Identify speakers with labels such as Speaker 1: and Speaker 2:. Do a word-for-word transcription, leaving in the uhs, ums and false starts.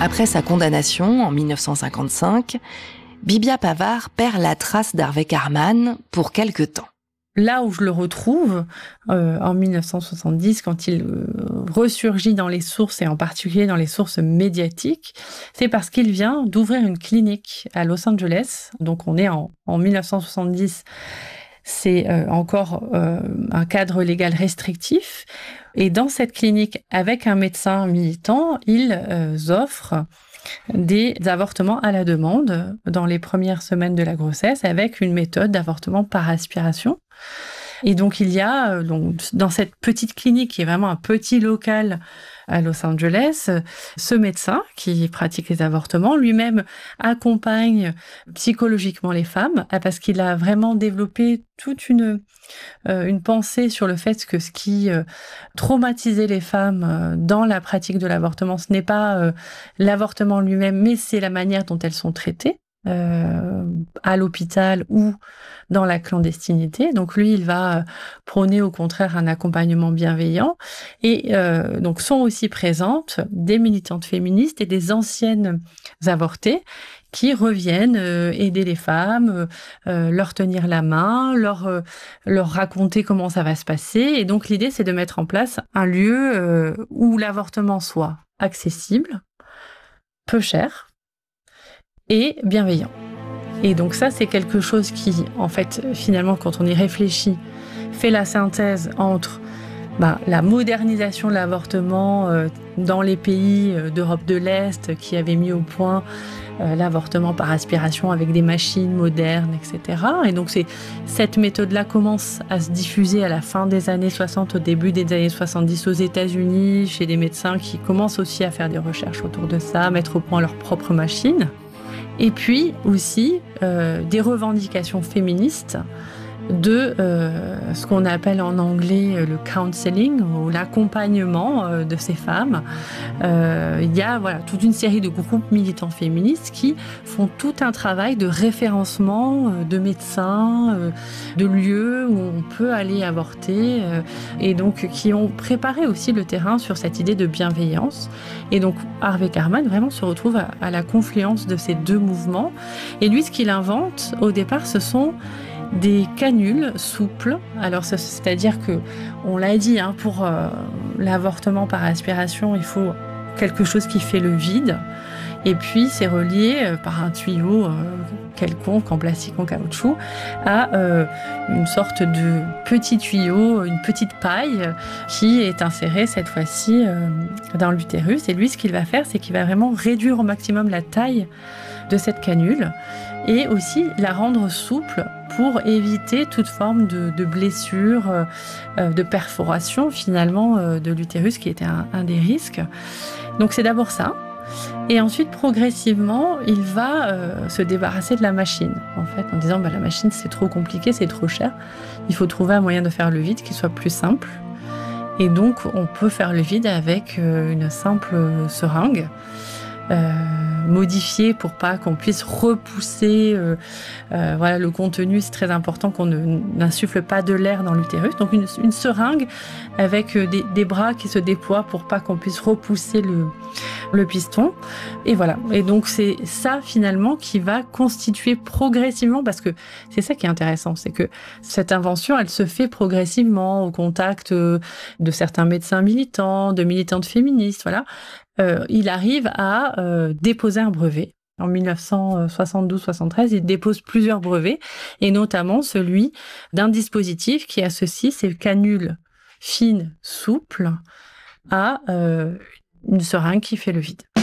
Speaker 1: Après sa condamnation en mille neuf cent cinquante-cinq, Bibia Pavard perd la trace d'Harvey Karman pour quelque temps.
Speaker 2: Là où je le retrouve, euh, en mille neuf cent soixante-dix, quand il euh, ressurgit dans les sources, et en particulier dans les sources médiatiques, c'est parce qu'il vient d'ouvrir une clinique à Los Angeles. Donc on est en, en mille neuf cent soixante-dix, c'est euh, encore euh, un cadre légal restrictif. Et dans cette clinique, avec un médecin militant, ils euh, offrent des avortements à la demande dans les premières semaines de la grossesse avec une méthode d'avortement par aspiration. Et donc, il y a, donc, dans cette petite clinique, qui est vraiment un petit local à Los Angeles, ce médecin qui pratique les avortements, lui-même accompagne psychologiquement les femmes, parce qu'il a vraiment développé toute une, euh, une pensée sur le fait que ce qui euh, traumatisait les femmes euh, dans la pratique de l'avortement, ce n'est pas euh, l'avortement lui-même, mais c'est la manière dont elles sont traitées. Euh, à l'hôpital ou dans la clandestinité. Donc lui, il va prôner au contraire un accompagnement bienveillant. Et euh, donc sont aussi présentes des militantes féministes et des anciennes avortées qui reviennent euh, aider les femmes, euh, leur tenir la main, leur, euh, leur raconter comment ça va se passer. Et donc l'idée, c'est de mettre en place un lieu euh, où l'avortement soit accessible, peu cher, et bienveillant. Et donc ça, c'est quelque chose qui, en fait, finalement, quand on y réfléchit, fait la synthèse entre bah, la modernisation de l'avortement euh, dans les pays euh, d'Europe de l'Est qui avaient mis au point euh, l'avortement par aspiration avec des machines modernes, et cetera. Et donc c'est, cette méthode-là commence à se diffuser à la fin des années soixante, au début des années soixante-dix aux États-Unis, chez des médecins qui commencent aussi à faire des recherches autour de ça, à mettre au point leurs propres machines. Et puis aussi euh, des revendications féministes de euh, ce qu'on appelle en anglais le counseling ou l'accompagnement euh, de ces femmes. Euh, il y a voilà, toute une série de groupes militants féministes qui font tout un travail de référencement euh, de médecins, euh, de lieux où on peut aller avorter euh, et donc qui ont préparé aussi le terrain sur cette idée de bienveillance. Et donc Harvey Karman vraiment se retrouve à, à la confluence de ces deux mouvements. Et lui, ce qu'il invente au départ, ce sont des canules souples. Alors, c'est-à-dire que, on l'a dit, hein, pour euh, l'avortement par aspiration, il faut quelque chose qui fait le vide. Et puis, c'est relié euh, par un tuyau euh, quelconque, en plastique, en caoutchouc, à euh, une sorte de petit tuyau, une petite paille qui est insérée cette fois-ci euh, dans l'utérus. Et lui, ce qu'il va faire, c'est qu'il va vraiment réduire au maximum la taille de cette canule et aussi la rendre souple pour éviter toute forme de, de blessure, euh, de perforation finalement euh, de l'utérus qui était un, un des risques. Donc c'est d'abord ça. Et ensuite, progressivement, il va euh, se débarrasser de la machine, en fait, en disant bah, la machine c'est trop compliqué, c'est trop cher. Il faut trouver un moyen de faire le vide qui soit plus simple. Et donc, on peut faire le vide avec euh, une simple seringue. Euh, modifié pour pas qu'on puisse repousser euh, euh, voilà, le contenu. C'est très important qu'on ne, n'insuffle pas de l'air dans l'utérus. Donc une, une seringue avec des, des bras qui se déploient pour pas qu'on puisse repousser le, le piston. Et voilà. Et donc c'est ça finalement qui va constituer progressivement, parce que c'est ça qui est intéressant, c'est que cette invention, elle se fait progressivement au contact de certains médecins militants, de militantes féministes, voilà. Euh, il arrive à euh, déposer un brevet. En mille neuf cent soixante-douze soixante-treize, il dépose plusieurs brevets, et notamment celui d'un dispositif qui associe ces canules fines, souples, à euh, une seringue qui fait le vide.